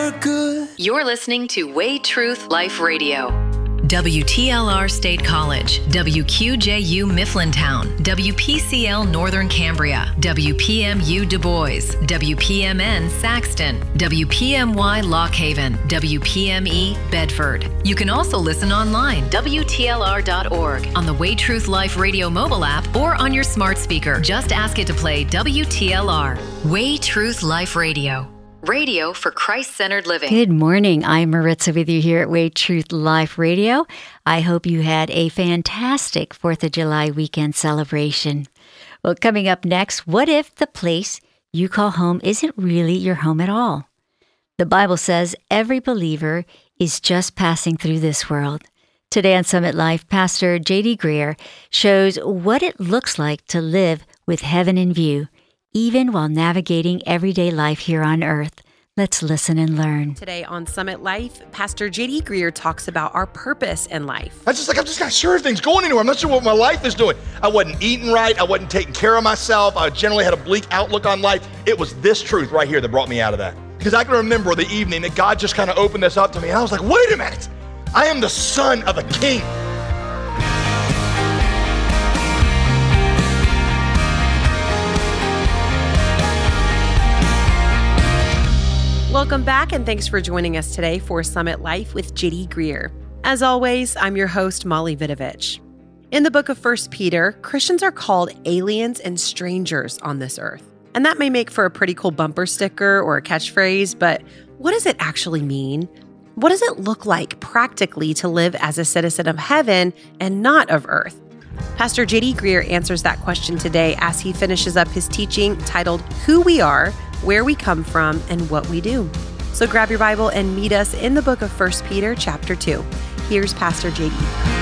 for good. You're listening to Way Truth Life Radio. WTLR State College, WQJU Mifflintown, WPCL Northern Cambria, WPMU Du Bois, WPMN Saxton, WPMY Lock Haven, WPME Bedford. You can also listen online, WTLR.org, on the Way Truth Life Radio mobile app, or on your smart speaker. Just ask it to play WTLR. Way Truth Life Radio. Radio for Christ-centered living. Good morning. I'm Maritza with you here at Way Truth Life Radio. I hope you had a fantastic 4th of July weekend celebration. Well, coming up next, what if the place you call home isn't really your home at all? The Bible says every believer is just passing through this world. Today on Summit Life, Pastor J.D. Greear shows what it looks like to live with heaven in view, even while navigating everyday life here on earth. Let's listen and learn. Today on Summit Life, Pastor J.D. Greear talks about our purpose in life. I'm just not sure if things going anywhere. I'm not sure what my life is doing. I wasn't eating right. I wasn't taking care of myself. I generally had a bleak outlook on life. It was this truth right here that brought me out of that. Because I can remember the evening that God just kind of opened this up to me. And I was like, wait a minute. I am the son of a king. Welcome back, and thanks for joining us today for Summit Life with J.D. Greear. As always, I'm your host, Molly Vidovich. In the book of 1 Peter, Christians are called aliens and strangers on this earth. And that may make for a pretty cool bumper sticker or a catchphrase, but what does it actually mean? What does it look like practically to live as a citizen of heaven and not of earth? Pastor J.D. Greear answers that question today as he finishes up his teaching titled, Who We Are, Where We Come From, and What We Do. So grab your Bible and meet us in the book of 1 Peter chapter 2. Here's Pastor J.D.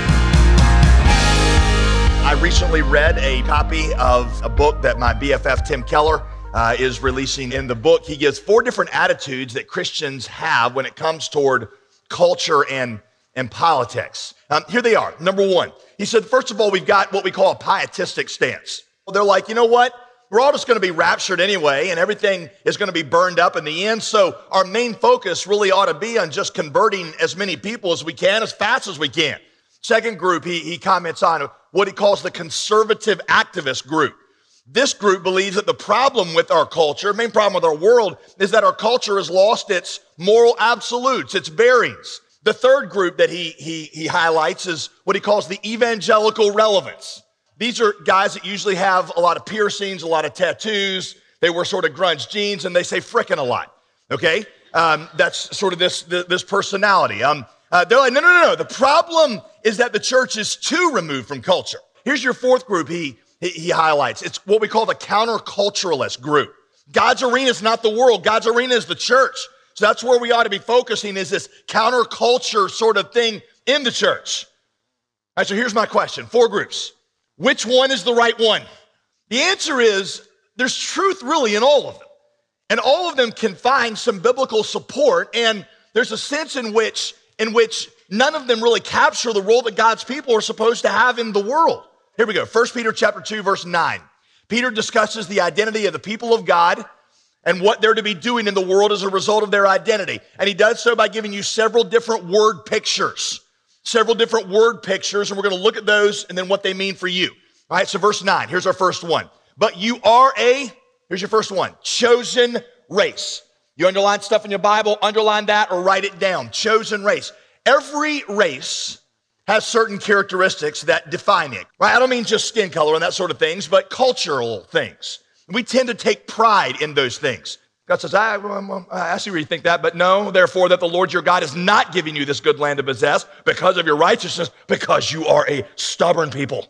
I recently read a copy of a book that my BFF Tim Keller is releasing. In the book, he gives 4 different attitudes that Christians have when it comes toward culture and politics. Here they are. Number 1, he said, first of all, we've got what we call a pietistic stance. They're like, you know what? We're all just going to be raptured anyway, and everything is going to be burned up in the end. So our main focus really ought to be on just converting as many people as we can, as fast as we can. Second group, he comments on what he calls the conservative activist group. This group believes that the problem with our culture, main problem with our world, is that our culture has lost its moral absolutes, its bearings. The third group that he highlights is what he calls the evangelical relevance. These are guys that usually have a lot of piercings, a lot of tattoos. They wear sort of grunge jeans, and they say frickin' a lot, okay? That's sort of this personality. They're like, no. The problem is that the church is too removed from culture. Here's your fourth group he highlights. It's what we call the counterculturalist group. God's arena is not the world. God's arena is the church. So that's where we ought to be focusing, is this counterculture sort of thing in the church. All right, so here's my question. 4 groups. Which one is the right one? The answer is there's truth really in all of them. And all of them can find some biblical support. And there's a sense in which none of them really capture the role that God's people are supposed to have in the world. Here we go. 1 Peter chapter 2, verse 9. Peter discusses the identity of the people of God and what they're to be doing in the world as a result of their identity. And he does so by giving you several different word pictures. And we're going to look at those and then what they mean for you. All right, so verse 9, here's our first one. But you are here's your first one, chosen race. You underline stuff in your Bible, underline that or write it down. Chosen race. Every race has certain characteristics that define it. Right? I don't mean just skin color and that sort of things, but cultural things. We tend to take pride in those things. God says, I see where you think that, but know, therefore, that the Lord your God is not giving you this good land to possess because of your righteousness, because you are a stubborn people.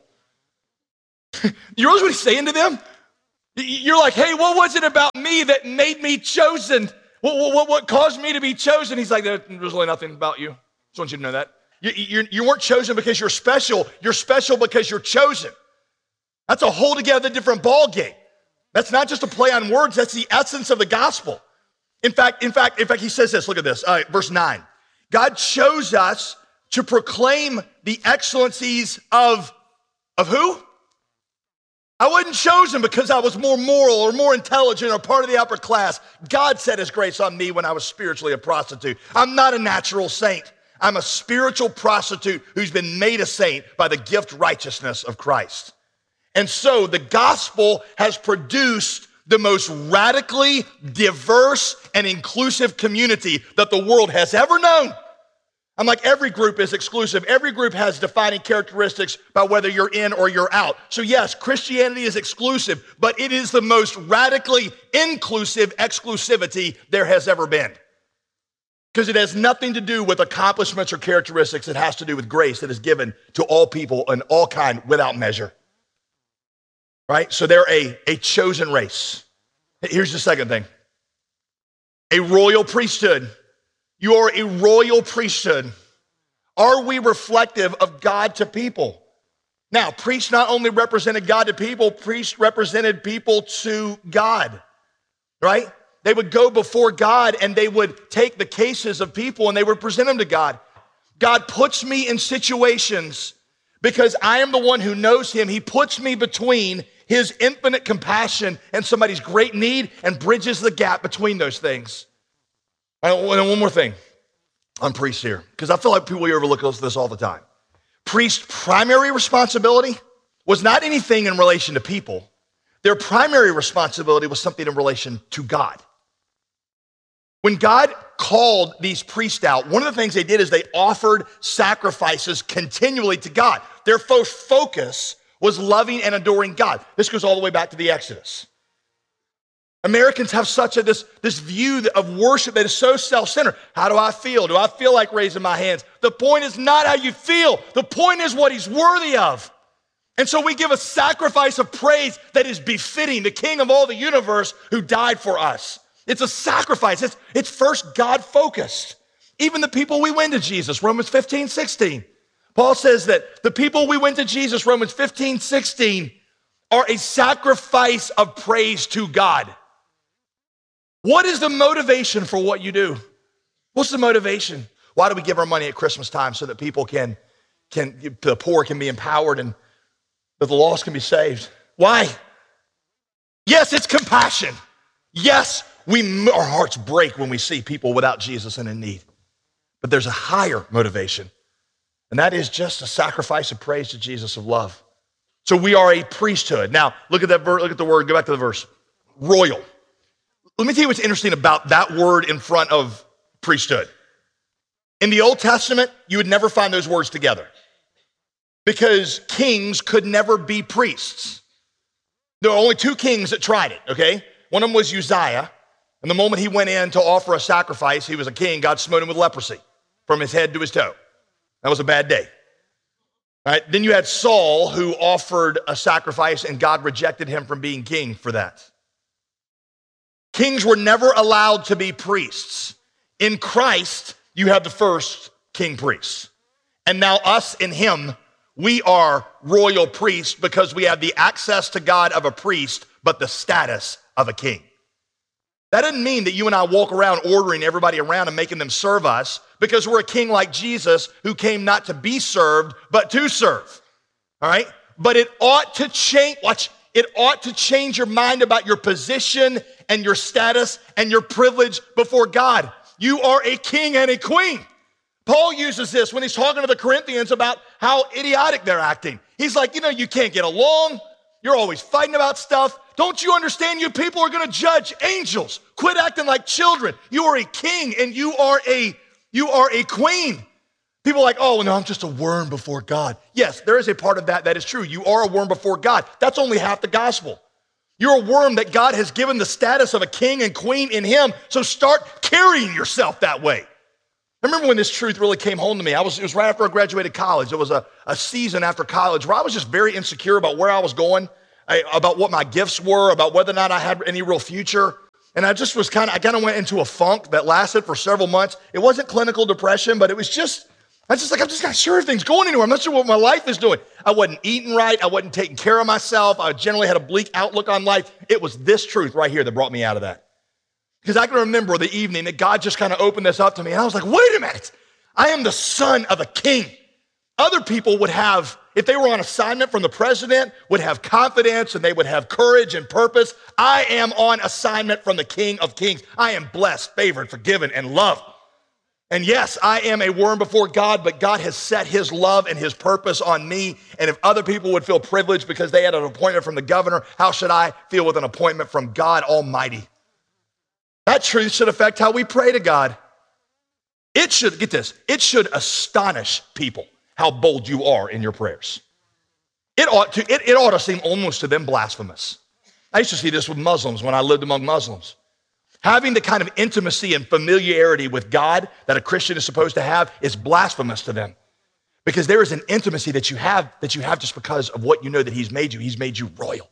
You realize what he's saying to them? You're like, hey, what was it about me that made me chosen? What caused me to be chosen? He's like, there's really nothing about you. Just want you to know that. You weren't chosen because you're special. You're special because you're chosen. That's a whole together different ball game. That's not just a play on words. That's the essence of the gospel. In fact, he says this. Look at this. Verse 9. God chose us to proclaim the excellencies of who? I wasn't chosen because I was more moral or more intelligent or part of the upper class. God set his grace on me when I was spiritually a prostitute. I'm not a natural saint. I'm a spiritual prostitute who's been made a saint by the gift righteousness of Christ. And so the gospel has produced the most radically diverse and inclusive community that the world has ever known. I'm like, every group is exclusive. Every group has defining characteristics by whether you're in or you're out. So yes, Christianity is exclusive, but it is the most radically inclusive exclusivity there has ever been. Because it has nothing to do with accomplishments or characteristics. It has to do with grace that is given to all people and all kind without measure. Right? So they're a chosen race. Here's the second thing. A royal priesthood. You are a royal priesthood. Are we reflective of God to people? Now, priests not only represented God to people, priests represented people to God, right? They would go before God and they would take the cases of people and they would present them to God. God puts me in situations because I am the one who knows him. He puts me between his infinite compassion and somebody's great need and bridges the gap between those things. And one more thing on priests here, because I feel like people overlook this all the time. Priest's primary responsibility was not anything in relation to people. Their primary responsibility was something in relation to God. When God called these priests out, one of the things they did is they offered sacrifices continually to God. Their first focus was loving and adoring God. This goes all the way back to the Exodus. Americans have such this view of worship that is so self-centered. How do I feel? Do I feel like raising my hands? The point is not how you feel. The point is what he's worthy of. And so we give a sacrifice of praise that is befitting the King of all the universe who died for us. It's a sacrifice. It's first God-focused. Even the people we win to Jesus, Romans 15:16. Paul says that the people we win to Jesus, Romans 15:16, are a sacrifice of praise to God. What is the motivation for what you do? What's the motivation? Why do we give our money at Christmas time? So that people the poor can be empowered and that the lost can be saved. Why? Yes, it's compassion. Yes, our hearts break when we see people without Jesus and in need. But there's a higher motivation, and that is just a sacrifice of praise to Jesus of love. So we are a priesthood. Now, look at that verse, look at the word, go back to the verse. Royal. Let me tell you what's interesting about that word in front of priesthood. In the Old Testament, you would never find those words together because kings could never be priests. There were only two kings that tried it, okay? One of them was Uzziah, and the moment he went in to offer a sacrifice, he was a king, God smote him with leprosy from his head to his toe. That was a bad day. All right? Then you had Saul, who offered a sacrifice, and God rejected him from being king for that. Kings were never allowed to be priests. In Christ, you have the first king priest. And now us in him, we are royal priests because we have the access to God of a priest, but the status of a king. That doesn't mean that you and I walk around ordering everybody around and making them serve us because we're a king like Jesus who came not to be served, but to serve. All right? But it ought to change, it ought to change your mind about your position and your status and your privilege before God. You are a king and a queen. Paul uses this when he's talking to the Corinthians about how idiotic they're acting. He's like, you can't get along. You're always fighting about stuff. Don't you understand you people are going to judge angels? Quit acting like children. You are a king and you are a queen. People are like, oh, no, I'm just a worm before God. Yes, there is a part of that is true. You are a worm before God. That's only half the gospel. You're a worm that God has given the status of a king and queen in him, so start carrying yourself that way. I remember when this truth really came home to me. It was right after I graduated college. It was a season after college where I was just very insecure about where I was going, about what my gifts were, about whether or not I had any real future. And I just I kind of went into a funk that lasted for several months. It wasn't clinical depression, but it was I'm just not sure if things going anywhere. I'm not sure what my life is doing. I wasn't eating right. I wasn't taking care of myself. I generally had a bleak outlook on life. It was this truth right here that brought me out of that. Because I can remember the evening that God just kind of opened this up to me. And I was like, wait a minute. I am the son of a king. Other people would have if they were on assignment from the president, would have confidence and they would have courage and purpose. I am on assignment from the King of Kings. I am blessed, favored, forgiven, and loved. And yes, I am a worm before God, but God has set his love and his purpose on me. And if other people would feel privileged because they had an appointment from the governor, how should I feel with an appointment from God Almighty? That truth should affect how we pray to God. It should, get this, it should astonish people how bold you are in your prayers. It ought to seem almost to them blasphemous. I used to see this with Muslims when I lived among Muslims. Having the kind of intimacy and familiarity with God that a Christian is supposed to have is blasphemous to them. Because there is an intimacy that you have just because of what you know that he's made you. He's made you royal.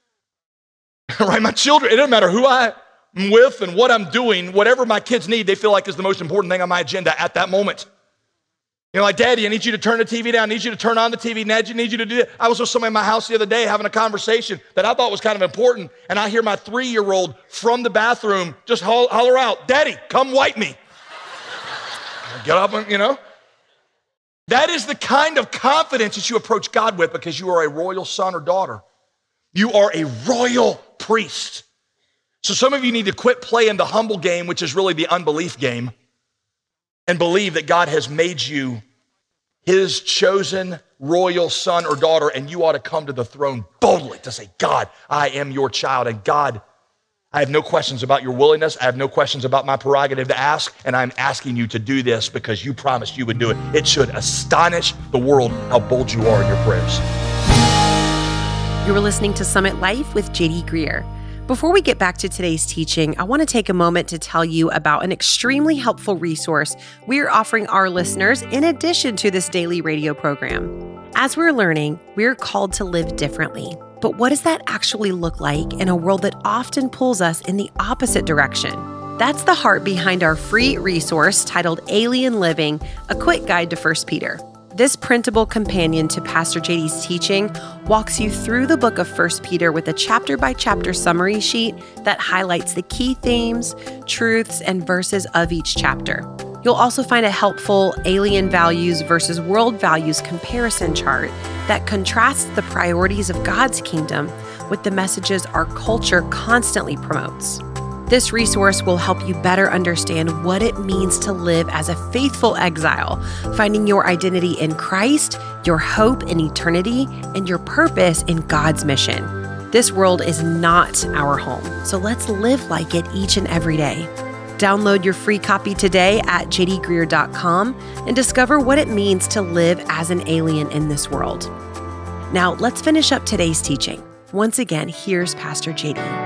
Right? My children, it doesn't matter who I'm with and what I'm doing, whatever my kids need, they feel like is the most important thing on my agenda at that moment. You know, like, Daddy, I need you to turn the TV down. I need you to turn on the TV. Ned, I need you to do that. I was with somebody in my house the other day having a conversation that I thought was kind of important, and I hear my 3-year-old from the bathroom just holler out, Daddy, come wipe me. Get up and, you know. That is the kind of confidence that you approach God with because you are a royal son or daughter. You are a royal priest. So some of you need to quit playing the humble game, which is really the unbelief game, and believe that God has made you his chosen royal son or daughter, and you ought to come to the throne boldly to say, God, I am your child, and God, I have no questions about your willingness. I have no questions about my prerogative to ask, and I'm asking you to do this because you promised you would do it. It should astonish the world how bold you are in your prayers. You were listening to Summit Life with J.D. Greear. Before we get back to today's teaching, I want to take a moment to tell you about an extremely helpful resource we are offering our listeners in addition to this daily radio program. As we're learning, we're called to live differently. But what does that actually look like in a world that often pulls us in the opposite direction? That's the heart behind our free resource titled Alien Living, a quick guide to 1 Peter. This printable companion to Pastor JD's teaching walks you through the book of 1 Peter with a chapter-by-chapter summary sheet that highlights the key themes, truths, and verses of each chapter. You'll also find a helpful alien values versus world values comparison chart that contrasts the priorities of God's kingdom with the messages our culture constantly promotes. This resource will help you better understand what it means to live as a faithful exile, finding your identity in Christ, your hope in eternity, and your purpose in God's mission. This world is not our home, so let's live like it each and every day. Download your free copy today at jdgreear.com and discover what it means to live as an alien in this world. Now, let's finish up today's teaching. Once again, here's Pastor JD.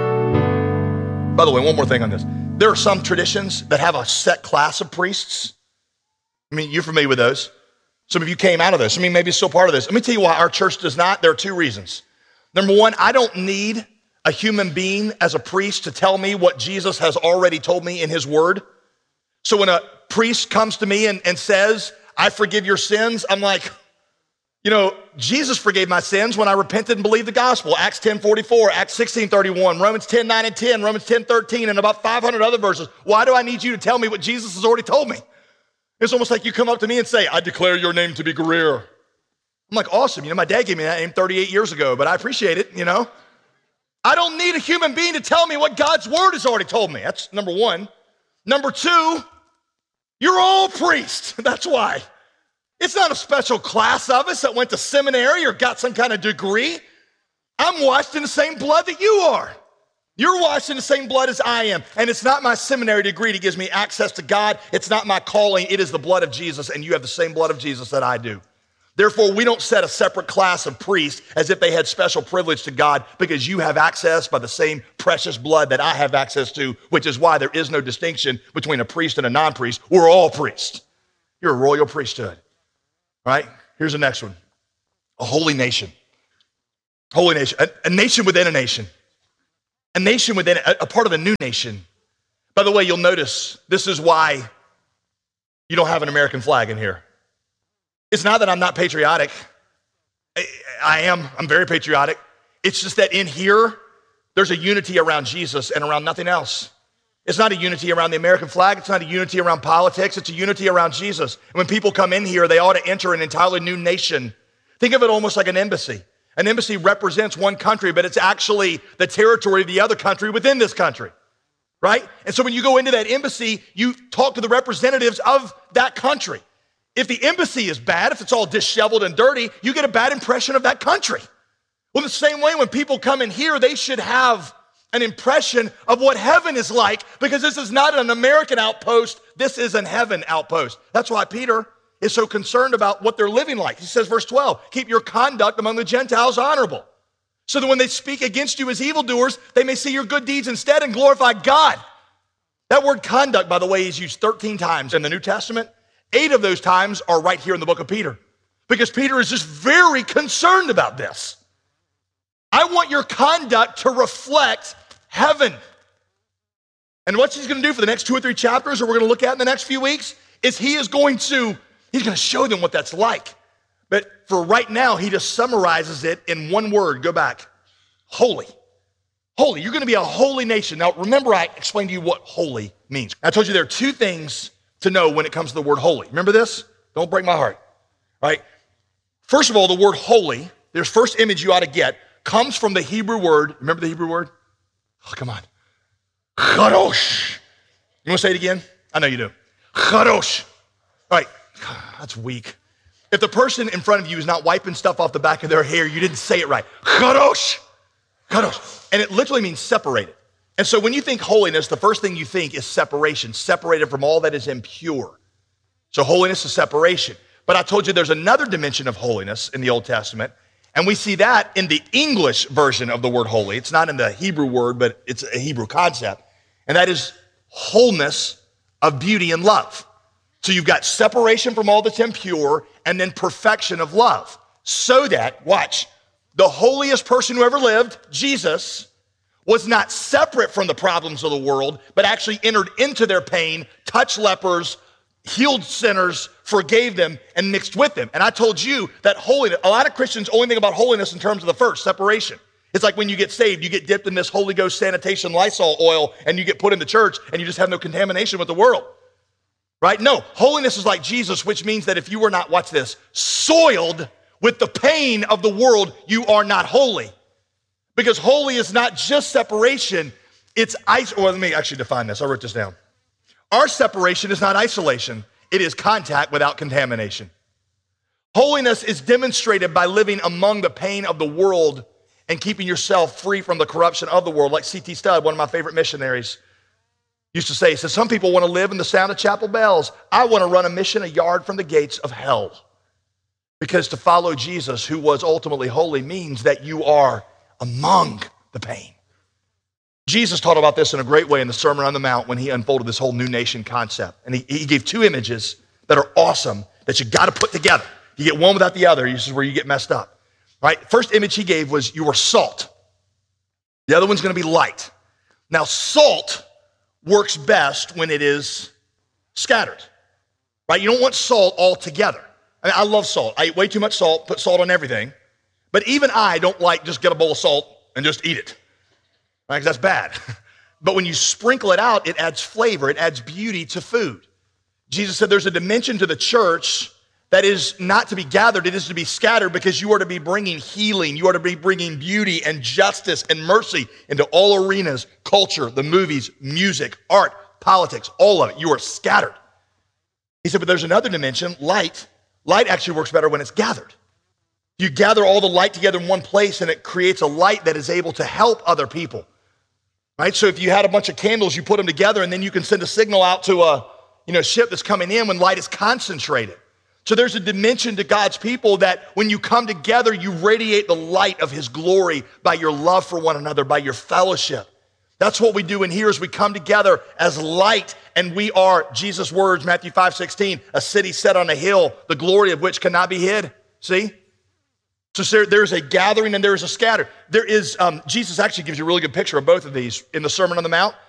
By the way, one more thing on this. There are some traditions that have a set class of priests. I mean, you're familiar with those. Some of you came out of this. I mean, maybe it's still part of this. Let me tell you why our church does not. There are 2 reasons. Number one, I don't need a human being as a priest to tell me what Jesus has already told me in his word. So when a priest comes to me and says, I forgive your sins, I'm like, you know, Jesus forgave my sins when I repented and believed the gospel. Acts 10:44, Acts 16:31, Romans 10:9 and 10, Romans 10:13, and about 500 other verses. Why do I need you to tell me what Jesus has already told me? It's almost like you come up to me and say, I declare your name to be Greear. I'm like, awesome. You know, my dad gave me that name 38 years ago, but I appreciate it, you know. I don't need a human being to tell me what God's word has already told me. That's number one. Number two, you're all priests. That's why. It's not a special class of us that went to seminary or got some kind of degree. I'm washed in the same blood that you are. You're washed in the same blood as I am. And it's not my seminary degree that gives me access to God. It's not my calling. It is the blood of Jesus, and you have the same blood of Jesus that I do. Therefore, we don't set a separate class of priests as if they had special privilege to God because you have access by the same precious blood that I have access to, which is why there is no distinction between a priest and a non-priest. We're all priests. You're a royal priesthood. All right, here's the next one. A holy nation. Holy nation. A nation within a nation. A nation within a part of a new nation. By the way, you'll notice this is why you don't have an American flag in here. It's not that I'm not patriotic. I am. I'm very patriotic. It's just that in here, there's a unity around Jesus and around nothing else. It's not a unity around the American flag. It's not a unity around politics. It's a unity around Jesus. And when people come in here, they ought to enter an entirely new nation Think of it almost like an embassy. An embassy represents one country, but it's actually the territory of the other country within this country, right? And so when you go into that embassy, you talk to the representatives of that country. If the embassy is bad, if it's all disheveled and dirty, you get a bad impression of that country. Well, the same way when people come in here, they should have an impression of what heaven is like, because this is not an American outpost, this is an heaven outpost. That's why Peter is so concerned about what they're living like. He says, verse 12, keep your conduct among the Gentiles honorable, so that when they speak against you as evildoers, they may see your good deeds instead and glorify God. That word conduct, by the way, is used 13 times in the New Testament. 8 of those times are right here in the book of Peter, because Peter is just very concerned about this. I want your conduct to reflect heaven. And what he's going to do for the next 2 or 3 chapters, or we're going to look at in the next few weeks, is he's going to show them what that's like. But for right now, he just summarizes it in one word. Go back. Holy. Holy. You're going to be a holy nation. Now, remember I explained to you what holy means. I told you there are 2 things to know when it comes to the word holy. Remember this? Don't break my heart. All right? First of all, the word holy, there's first image you ought to get, comes from the Hebrew word. Remember the Hebrew word? Oh, come on. Kadosh. You want to say it again? I know you do. Kadosh. All right. That's weak. If the person in front of you is not wiping stuff off the back of their hair, you didn't say it right. Kadosh. Kadosh. And it literally means separated. And so when you think holiness, the first thing you think is separation, separated from all that is impure. So holiness is separation. But I told you there's another dimension of holiness in the Old Testament, and we see that in the English version of the word holy. It's not in the Hebrew word, but it's a Hebrew concept. And that is wholeness of beauty and love. So you've got separation from all that's impure, and then perfection of love. So that, watch, the holiest person who ever lived, Jesus, was not separate from the problems of the world, but actually entered into their pain, touched lepers, healed sinners, forgave them, and mixed with them. And I told you that holiness, a lot of Christians only think about holiness in terms of the first, separation. It's like when you get saved, you get dipped in this Holy Ghost sanitation Lysol oil, and you get put in the church, and you just have no contamination with the world. Right? No, holiness is like Jesus, which means that if you were not, watch this, soiled with the pain of the world, you are not holy. Because holy is not just separation, it's well, let me actually define this. I wrote this down. Our separation is not isolation. It is contact without contamination. Holiness is demonstrated by living among the pain of the world and keeping yourself free from the corruption of the world. Like C.T. Studd, one of my favorite missionaries, used to say, he said, some people want to live in the sound of chapel bells. I want to run a mission a yard from the gates of hell. Because to follow Jesus, who was ultimately holy, means that you are among the pain. Jesus taught about this in a great way in the Sermon on the Mount when he unfolded this whole new nation concept. And he gave 2 images that are awesome that you got to put together. You get one without the other. This is where you get messed up. Right? First image he gave was you were salt. The other one's going to be light. Now, salt works best when it is scattered. Right? You don't want salt all together. I mean, I love salt. I eat way too much salt, put salt on everything. But even I don't like just get a bowl of salt and just eat it. Right? 'Cause that's bad. But when you sprinkle it out, it adds flavor, it adds beauty to food. Jesus said there's a dimension to the church that is not to be gathered, it is to be scattered, because you are to be bringing healing, you are to be bringing beauty and justice and mercy into all arenas, culture, the movies, music, art, politics, all of it. You are scattered. He said, but there's another dimension, light. Light actually works better when it's gathered. You gather all the light together in one place, and it creates a light that is able to help other people. Right? So if you had a bunch of candles, you put them together, and then you can send a signal out to a ship that's coming in when light is concentrated. So there's a dimension to God's people that when you come together, you radiate the light of his glory by your love for one another, by your fellowship. That's what we do in here is we come together as light, and we are, Jesus' words, Matthew 5:16, a city set on a hill, the glory of which cannot be hid. See? So there's a gathering and there is a scatter. There is, Jesus actually gives you a really good picture of both of these in the Sermon on the Mount.